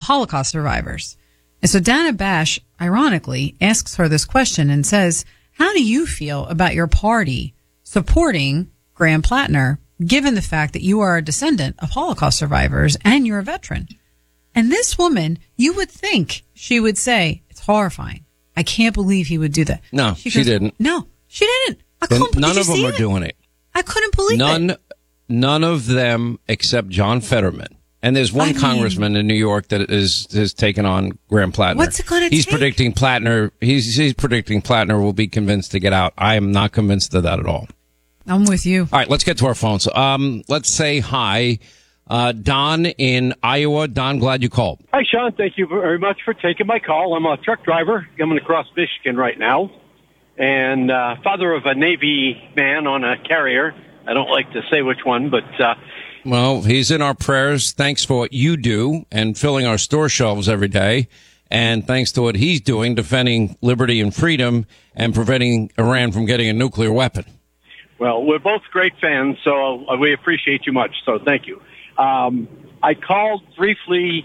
Holocaust survivors. And so Dana Bash, ironically, asks her this question and says, how do you feel about your party supporting Graham Plattner, given the fact that you are a descendant of Holocaust survivors and you're a veteran? And this woman, you would think she would say, it's horrifying. I can't believe he would do that. No, she didn't. No, she didn't. None of them are doing it. I couldn't believe it. None of them except John Fetterman. And there's one congressman in New York that is taken on Graham Plattner. What's it going to take? He's predicting Plattner. He's predicting Plattner will be convinced to get out. I am not convinced of that at all. I'm with you. All right, let's get to our phones. Let's say hi. Don in Iowa. Don, glad you called. Hi, Sean. Thank you very much for taking my call. I'm a truck driver coming across Michigan right now, and father of a Navy man on a carrier. I don't like to say which one, but... Well, he's in our prayers. Thanks for what you do and filling our store shelves every day. And thanks to what he's doing, defending liberty and freedom and preventing Iran from getting a nuclear weapon. Well, we're both great fans, so we appreciate you much. So thank you. I called briefly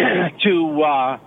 to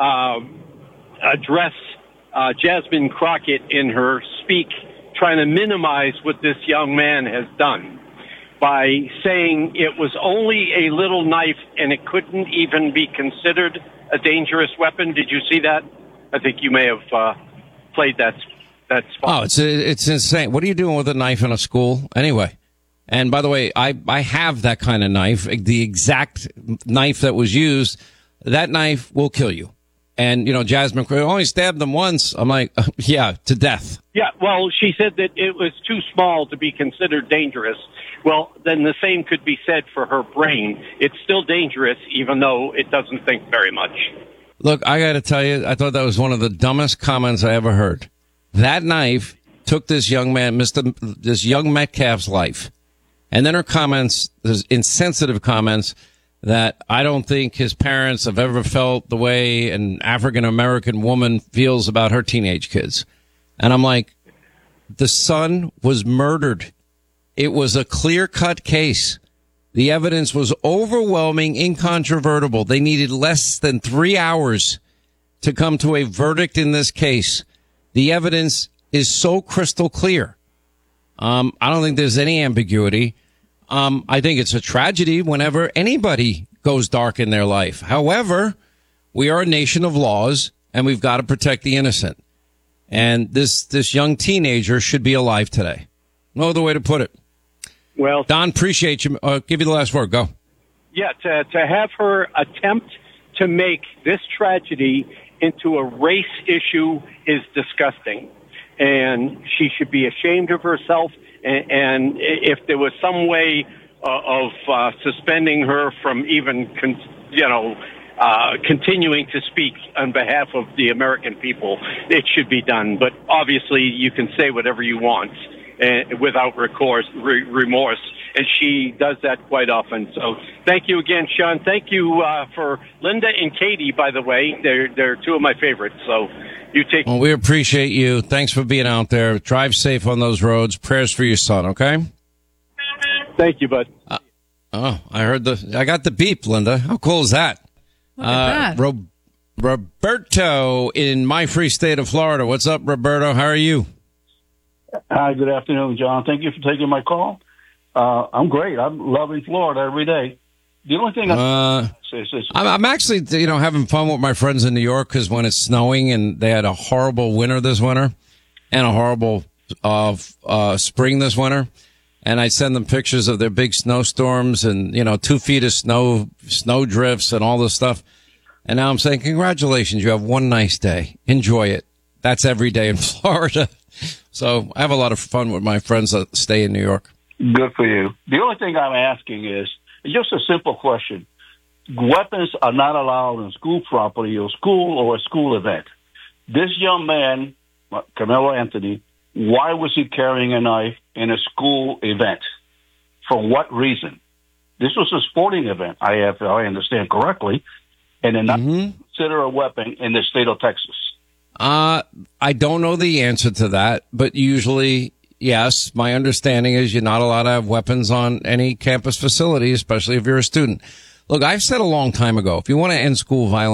address Jasmine Crockett in her speak, trying to minimize what this young man has done by saying it was only a little knife and it couldn't even be considered a dangerous weapon. Did you see that? I think you may have played that spot. Oh, it's insane. What are you doing with a knife in a school anyway? And by the way, I have that kind of knife, the exact knife that was used. That knife will kill you. And, you know, Jasmine only stabbed them once. I'm like, yeah, to death. Yeah, well, she said that it was too small to be considered dangerous. Well, then the same could be said for her brain. It's still dangerous, even though it doesn't think very much. Look, I got to tell you, I thought that was one of the dumbest comments I ever heard. That knife took this young man, this young Metcalf's life. And then her comments, those insensitive comments, that I don't think his parents have ever felt the way an African-American woman feels about her teenage kids. And I'm like, the son was murdered. It was a clear-cut case. The evidence was overwhelming, incontrovertible. They needed less than 3 hours to come to a verdict in this case. The evidence is so crystal clear. I don't think there's any ambiguity. I think it's a tragedy whenever anybody goes dark in their life. However, we are a nation of laws, and we've got to protect the innocent. And this young teenager should be alive today. No other way to put it. Well, Don, appreciate you. Give you the last word. Go. Yeah, to have her attempt to make this tragedy into a race issue is disgusting. And she should be ashamed of herself. And if there was some way of suspending her from even, continuing to speak on behalf of the American people, it should be done. But obviously, you can say whatever you want without remorse. And she does that quite often. So thank you again, Sean. Thank you for Linda and Katie, by the way. They're two of my favorites. So you take. Well, we appreciate you. Thanks for being out there. Drive safe on those roads. Prayers for your son, okay? Thank you, bud. I got the beep, Linda. How cool is that? Look at that. Roberto in my free state of Florida. What's up, Roberto? How are you? Hi, good afternoon, John. Thank you for taking my call. I'm great. I'm loving Florida every day. The only thing I'm actually, having fun with my friends in New York because when it's snowing and they had a horrible winter this winter and a horrible spring this winter, and I send them pictures of their big snowstorms and 2 feet of snow drifts and all this stuff. And now I'm saying, congratulations, you have one nice day. Enjoy it. That's every day in Florida. So I have a lot of fun with my friends that stay in New York. Good for you. The only thing I'm asking is just a simple question. Weapons are not allowed in school property or a school event. This young man, Carmelo Anthony, why was he carrying a knife in a school event? For what reason? This was a sporting event, if I understand correctly, and then not consider a weapon in the state of Texas. I don't know the answer to that, but usually, yes, my understanding is you're not allowed to have weapons on any campus facility, especially if you're a student. Look, I've said a long time ago, if you want to end school violence,